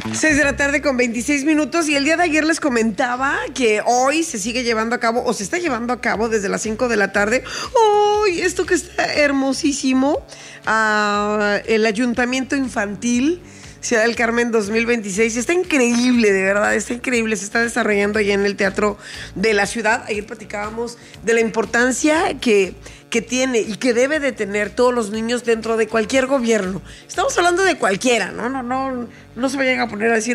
6 de la tarde con 26 minutos y el día de ayer les comentaba que hoy se sigue llevando a cabo o se está llevando a cabo desde las 5 de la tarde. ¡Uy! Esto que está hermosísimo, el Ayuntamiento Infantil Ciudad del Carmen 2026. Está increíble, de verdad, está increíble. Se está desarrollando allá en el Teatro de la Ciudad. Ayer platicábamos de la importancia que tiene y que debe de tener todos los niños dentro de cualquier gobierno. Estamos hablando de cualquiera, no se vayan a poner a decir,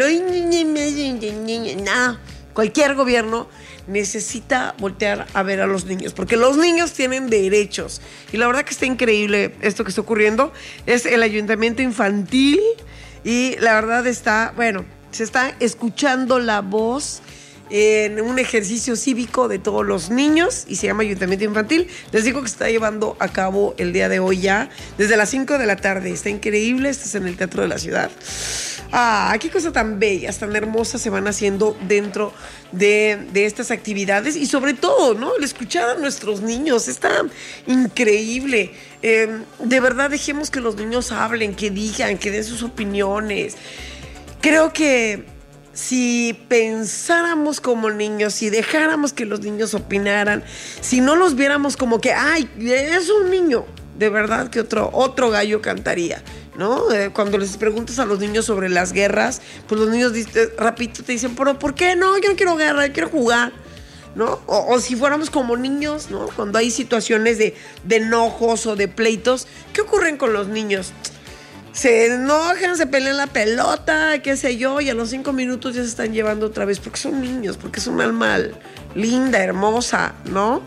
no, cualquier gobierno necesita voltear a ver a los niños, porque los niños tienen derechos. Y la verdad que está increíble esto que está ocurriendo. Es el Ayuntamiento Infantil y la verdad está, se está escuchando la voz en un ejercicio cívico de todos los niños y se llama Ayuntamiento Infantil. Les digo que se está llevando a cabo el día de hoy ya, desde las 5 de la tarde. Está increíble, estás en el Teatro de la Ciudad. Qué cosa tan bellas, tan hermosas se van haciendo dentro de estas actividades y sobre todo, ¿no? El escuchar a nuestros niños está increíble. De verdad, dejemos que los niños hablen, que digan, que den sus opiniones. Creo que si pensáramos como niños, si dejáramos que los niños opinaran, si no los viéramos como que, ay, es un niño, de verdad que otro gallo cantaría, ¿no? Cuando les preguntas a los niños sobre las guerras, pues los niños rapidito te dicen, pero ¿por qué no? Yo no quiero guerra, yo quiero jugar, ¿no? O si fuéramos como niños, ¿no? Cuando hay situaciones de enojos o de pleitos, ¿qué ocurren con los niños? Se enojan, se pelean la pelota, qué sé yo, y a los 5 minutos ya se están llevando otra vez, porque son niños, porque es un alma linda, hermosa, ¿no?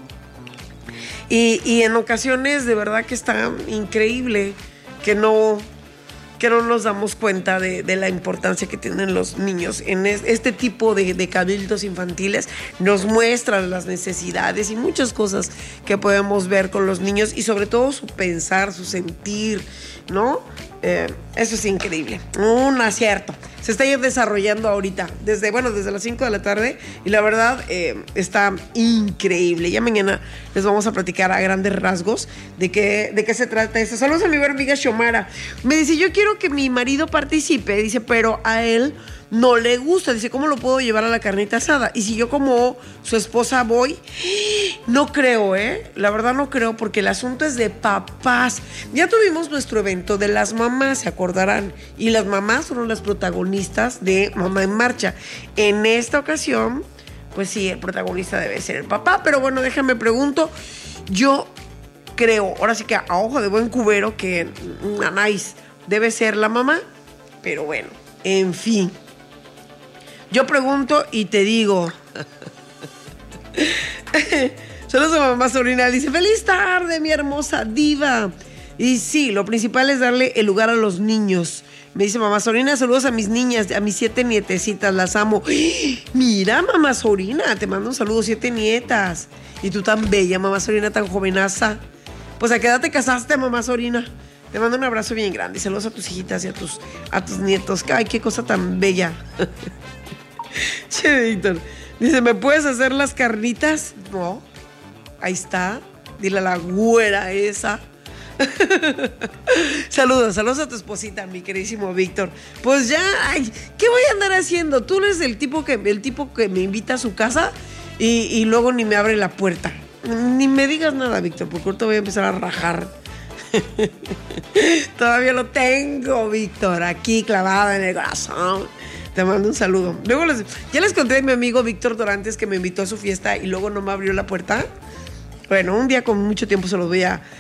Y en ocasiones de verdad que está increíble que no nos damos cuenta de la importancia que tienen los niños. En este tipo de cabildos infantiles nos muestran las necesidades y muchas cosas que podemos ver con los niños y sobre todo su pensar, su sentir, ¿no? Eso es increíble, un acierto. Se está desarrollando ahorita, desde las 5 de la tarde y la verdad está increíble. Ya mañana les vamos a platicar a grandes rasgos de qué se trata esto. Saludos a mi buena amiga Xiomara. Me dice, yo quiero que mi marido participe, dice, pero a él no le gusta, dice, ¿cómo lo puedo llevar a la carnita asada? Y si yo como su esposa voy, no creo, la verdad no creo, porque el asunto es de papás. Ya tuvimos nuestro evento de las mamás, se acordarán, y las mamás fueron las protagonistas de Mamá en Marcha. En esta ocasión, pues sí, el protagonista debe ser el papá, pero bueno, déjame pregunto, yo creo, ahora sí que a ojo de buen cubero, que Nanais debe ser la mamá, pero bueno, en fin. Yo pregunto y te digo. Saludos a mamá sobrina. Dice, feliz tarde, mi hermosa diva. Y sí, lo principal es darle el lugar a los niños. Me dice mamá sobrina, saludos a mis niñas, a mis 7 nietecitas, las amo. Mira, mamá sobrina, te mando un saludo, 7 nietas. Y tú tan bella, mamá sobrina, tan jovenaza. Pues a qué edad te casaste, mamá sobrina. Te mando un abrazo bien grande y saludos a tus hijitas y a tus nietos. Ay, qué cosa tan bella. Che, Víctor. Dice, ¿me puedes hacer las carnitas? No. Ahí está. Dile a la güera esa. Saludos a tu esposita, mi queridísimo Víctor. Pues ya, ay, ¿qué voy a andar haciendo? Tú eres el tipo que me invita a su casa y luego ni me abre la puerta. Ni me digas nada, Víctor, porque ahorita voy a empezar a rajar. Todavía lo tengo, Víctor, aquí clavado en el corazón. Te mando un saludo. Luego ya les conté a mi amigo Víctor Dorantes que me invitó a su fiesta y luego no me abrió la puerta. Bueno, un día con mucho tiempo se los voy a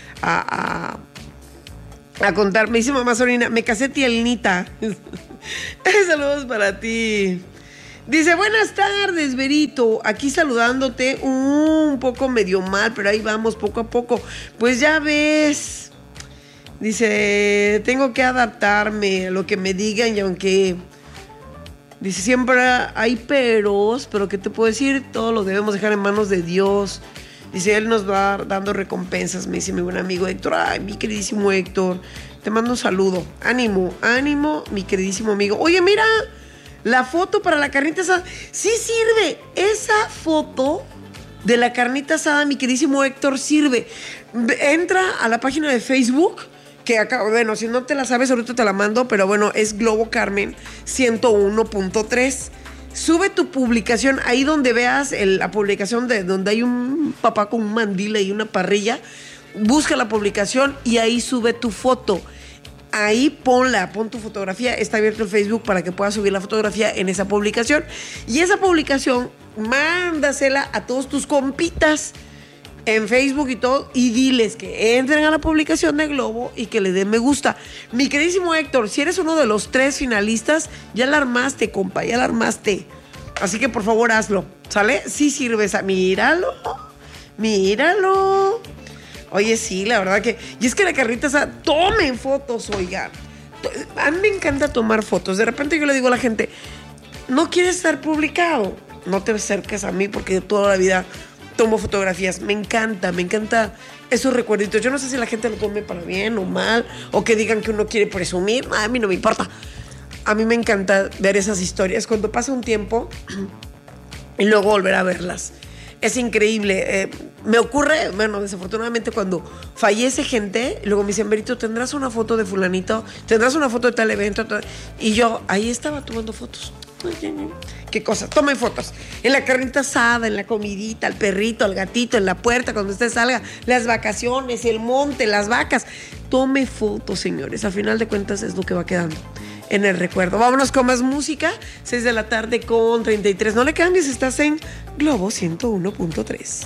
contar. Me dice mamá sobrina, me casé tielnita. Saludos para ti. Dice, buenas tardes, Berito. Aquí saludándote, un poco medio mal, pero ahí vamos poco a poco. Pues ya ves. Dice, tengo que adaptarme a lo que me digan y aunque... Dice, siempre hay pero ¿qué te puedo decir? Todo lo debemos dejar en manos de Dios. Dice, Él nos va dando recompensas, me dice mi buen amigo Héctor. Ay, mi queridísimo Héctor, te mando un saludo. Ánimo, mi queridísimo amigo. Oye, mira, la foto para la carnita asada. Sí sirve, esa foto de la carnita asada, mi queridísimo Héctor, sirve. Entra a la página de Facebook, que acabo, bueno, si no te la sabes, ahorita te la mando, pero bueno, es Globo Carmen 101.3. Sube tu publicación ahí donde veas la publicación de donde hay un papá con un mandil y una parrilla. Busca la publicación y ahí sube tu foto. Ahí pon tu fotografía. Está abierto el Facebook para que puedas subir la fotografía en esa publicación. Y esa publicación, mándasela a todos tus compitas en Facebook y todo, y diles que entren a la publicación de Globo y que le den me gusta. Mi queridísimo Héctor, si eres uno de los 3 finalistas, ya la armaste, compa, ya la armaste. Así que por favor hazlo, ¿sale? Sí sirve esa. Míralo. Oye, sí, la verdad que... Y es que la carrita esa, tomen fotos, oigan. A mí me encanta tomar fotos. De repente yo le digo a la gente, ¿no quieres estar publicado? No te acerques a mí porque toda la vida tomo fotografías. Me encanta esos recuerditos. Yo no sé si la gente lo tome para bien o mal, o que digan que uno quiere presumir. A mí no me importa. A mí me encanta ver esas historias cuando pasa un tiempo y luego volver a verlas. Es increíble. Me ocurre, bueno, desafortunadamente cuando fallece gente, luego me dicen, Berito, ¿tendrás una foto de fulanito? ¿Tendrás una foto de tal evento? Y yo ahí estaba tomando fotos. ¿Qué cosa? Tomen fotos. En la carnita asada, en la comidita, al perrito, al gatito, en la puerta, cuando usted salga, las vacaciones, el monte, las vacas. Tome fotos, señores. Al final de cuentas es lo que va quedando en el recuerdo. Vámonos con más música. 6 de la tarde con 33. No le cambies, estás en Globo 101.3.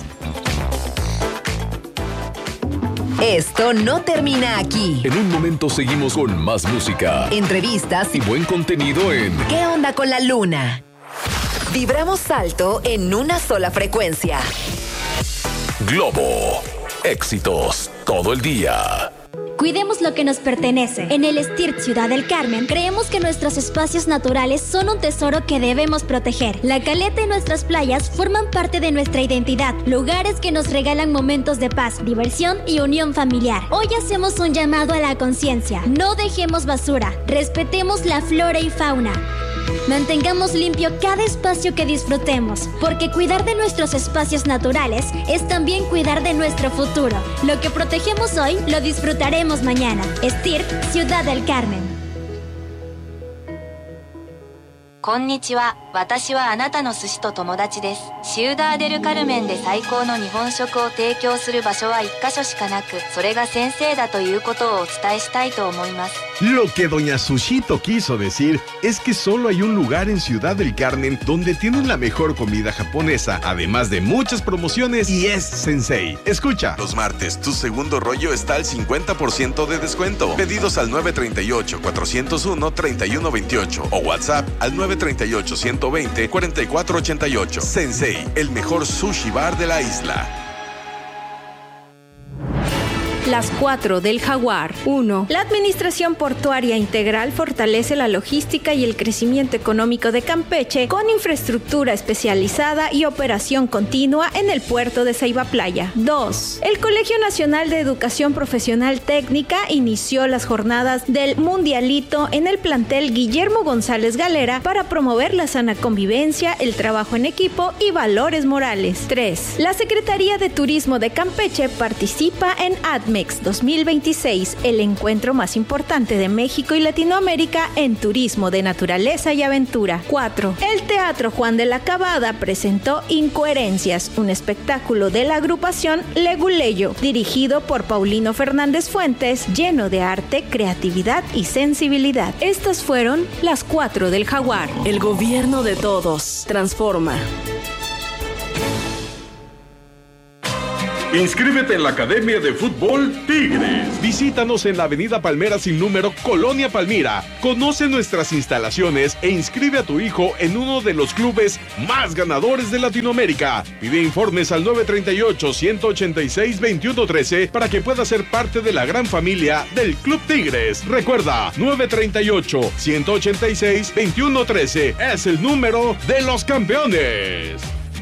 Esto no termina aquí. En un momento seguimos con más música, Entrevistas y buen contenido en ¿Qué onda con la luna? Vibramos alto en una sola frecuencia. Globo. Éxitos todo el día. Cuidemos lo que nos pertenece. En el STIRT Ciudad del Carmen, creemos que nuestros espacios naturales son un tesoro que debemos proteger. La caleta y nuestras playas forman parte de nuestra identidad, lugares que nos regalan momentos de paz, diversión y unión familiar. Hoy hacemos un llamado a la conciencia. No dejemos basura, respetemos la flora y fauna. Mantengamos limpio cada espacio que disfrutemos, porque cuidar de nuestros espacios naturales es también cuidar de nuestro futuro. Lo que protegemos hoy, lo disfrutaremos mañana. STIRT Ciudad del Carmen. こんにちは。私はあなたの寿司と友達です。シウダーデルカルメンで最高の日本食を提供する場所は1カ所しかなく、それが先生だということをお伝えしたいと思います。 Lo que doña Sushito quiso decir es que solo hay un lugar en Ciudad del Carmen donde tienen la mejor comida japonesa, además de muchas promociones, y es Sensei. Escucha. Los martes, tu segundo rollo está al 50% de descuento. Pedidos al 938-401-3128 o WhatsApp al 938-120-4488. Sensei, el mejor sushi bar de la isla. Las 4 del Jaguar. 1. La Administración Portuaria Integral fortalece la logística y el crecimiento económico de Campeche con infraestructura especializada y operación continua en el puerto de Ceiba Playa. 2. El Colegio Nacional de Educación Profesional Técnica inició las jornadas del Mundialito en el plantel Guillermo González Galera para promover la sana convivencia, el trabajo en equipo y valores morales. 3. La Secretaría de Turismo de Campeche participa en ADMEX 2026, el encuentro más importante de México y Latinoamérica en turismo de naturaleza y aventura. 4. El Teatro Juan de la Cabada presentó Incoherencias, un espectáculo de la agrupación Leguleyo, dirigido por Paulino Fernández Fuentes, lleno de arte, creatividad y sensibilidad. Estas fueron las 4 del Jaguar. El gobierno de todos. Transforma. Inscríbete en la Academia de Fútbol Tigres. Visítanos en la Avenida Palmera sin número, Colonia Palmira. Conoce nuestras instalaciones e inscribe a tu hijo en uno de los clubes más ganadores de Latinoamérica. Pide informes al 938-186-2113 para que pueda ser parte de la gran familia del Club Tigres. Recuerda, 938-186-2113 es el número de los campeones.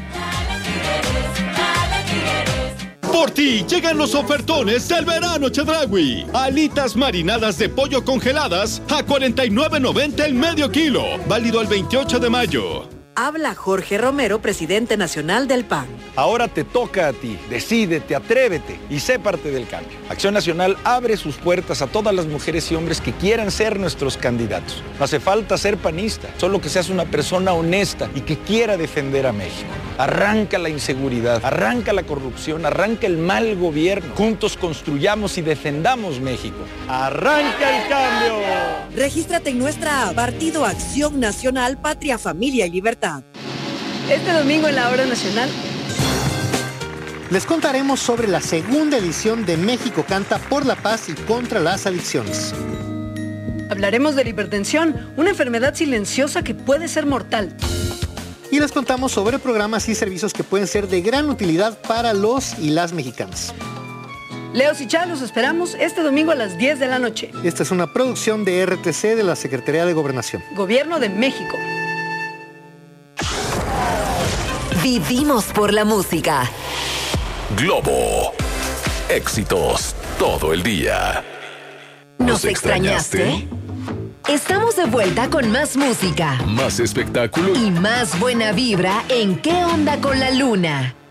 Por ti llegan los ofertones del verano Chedraui. Alitas marinadas de pollo congeladas a $49.90 el medio kilo. Válido el 28 de mayo. Habla Jorge Romero, presidente nacional del PAN. Ahora te toca a ti. Decídete, atrévete y sé parte del cambio. Acción Nacional abre sus puertas a todas las mujeres y hombres que quieran ser nuestros candidatos. No hace falta ser panista, solo que seas una persona honesta y que quiera defender a México. Arranca la inseguridad, arranca la corrupción, arranca el mal gobierno. Juntos construyamos y defendamos México. ¡Arranca el cambio! Regístrate en nuestra app, Partido Acción Nacional, Patria, Familia y Libertad. Este domingo en la Hora Nacional les contaremos sobre la segunda edición de México Canta por la Paz y contra las adicciones. Hablaremos de la hipertensión, una enfermedad silenciosa que puede ser mortal. Y les contamos sobre programas y servicios que pueden ser de gran utilidad para los y las mexicanas. Leo y Chá, los esperamos este domingo a las 10 de la noche. Esta es una producción de RTC de la Secretaría de Gobernación. Gobierno de México. Vivimos por la música. Globo. Éxitos todo el día. ¿Nos extrañaste? Estamos de vuelta con más música, más espectáculo y más buena vibra en ¿Qué onda con la luna?